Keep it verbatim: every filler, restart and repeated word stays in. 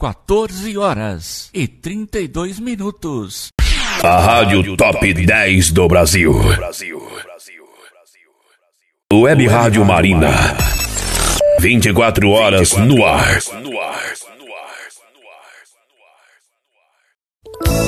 quatorze horas e trinta e dois minutos. A Rádio Top dez do Brasil. Web Rádio Marina. vinte e quatro horas no ar.